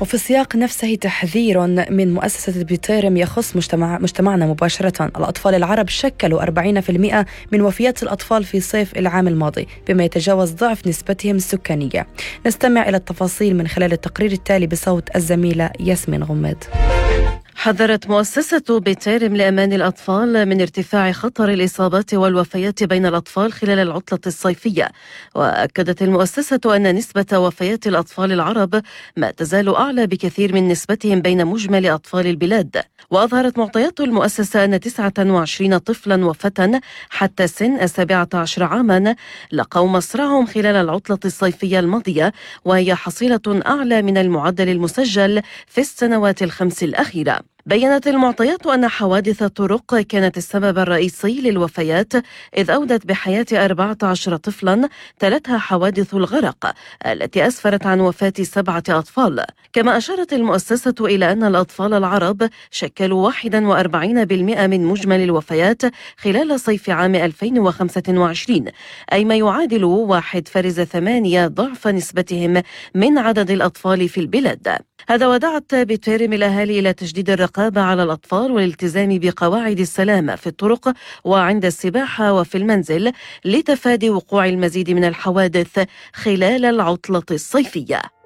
وفي السياق نفسه تحذير من مؤسسة بيتيرم يخص مجتمعنا مباشرة. الأطفال العرب شكلوا 40% من وفيات الأطفال في صيف العام الماضي، بما يتجاوز ضعف نسبتهم السكانية. نستمع إلى التفاصيل من خلال التقرير التالي بصوت الزميلة ياسمين غمد. حذرت مؤسسة بيتيرم لأمان الأطفال من ارتفاع خطر الإصابات والوفيات بين الأطفال خلال العطلة الصيفية، وأكدت المؤسسة أن نسبة وفيات الأطفال العرب ما تزال أعلى بكثير من نسبتهم بين مجمل أطفال البلاد. وأظهرت معطيات المؤسسة أن 29 طفلا وفتى حتى سن 17 عاما لقوا مصرعهم خلال العطلة الصيفية الماضية، وهي حصيلة أعلى من المعدل المسجل في السنوات الخمس الأخيرة. بيّنت المعطيات أن حوادث الطرق كانت السبب الرئيسي للوفيات، إذ أودت بحياة 14 طفلا تلتها حوادث الغرق التي أسفرت عن وفاة 7 أطفال. كما أشارت المؤسسة إلى أن الأطفال العرب شكلوا 41% من مجمل الوفيات خلال صيف عام 2025، أي ما يعادل 1.8 ضعف نسبتهم من عدد الأطفال في البلاد. هذا ودعت بيتيرم الأهالي إلى تجديد الرقابة على الأطفال والالتزام بقواعد السلامة في الطرق وعند السباحة وفي المنزل لتفادي وقوع المزيد من الحوادث خلال العطلة الصيفية.